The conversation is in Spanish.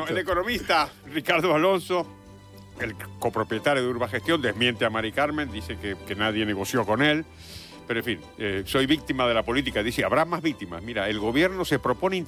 el economista Ricardo Alonso, el copropietario de Urbagestión, desmiente a Mari Carmen, dice que nadie negoció con él. Pero en fin, soy víctima de la política. Dice, habrá más víctimas. Mira, el gobierno se propone